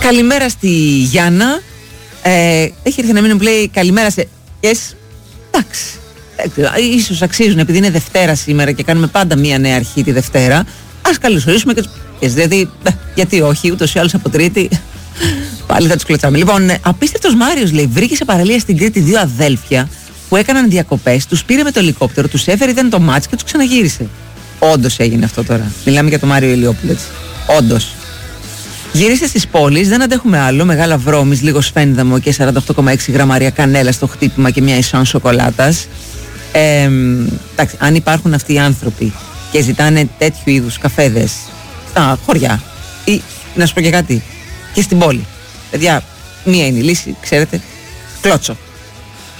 Καλημέρα στη Γιάννα. Έχει έρθει να μην μου λέει καλημέρα σε. Εντάξει. Ίσως αξίζουν, επειδή είναι Δευτέρα σήμερα και κάνουμε πάντα μία νέα αρχή τη Δευτέρα. Ας καλωσορίσουμε και τους. Δηλαδή, γιατί όχι, ούτως ή άλλως από Τρίτη. Πάλι θα τους κλωτσάμε. Λοιπόν, απίστευτος Μάριος λέει: βρήκε σε παραλία στην Κρήτη δύο αδέλφια που έκαναν διακοπές, τους πήρε με το ελικόπτερο, τους έφερε, ήταν το μάτς και τους ξαναγύρισε. Όντως έγινε αυτό τώρα. Μιλάμε για τον Μάριο Ηλιόπουλο. Όντως. Γυρίστε στις πόλεις, δεν αντέχουμε άλλο. Μεγάλα βρώμης, λίγο σφένδαμο και 48,6 γραμμάρια κανέλα στο χτύπημα και μια ισόν σοκολάτας. Εντάξει, αν υπάρχουν αυτοί οι άνθρωποι και ζητάνε τέτοιου είδους καφέδες στα χωριά, ή να σου πω και κάτι, και στην πόλη, παιδιά, μία είναι η λύση, ξέρετε, κλώτσο.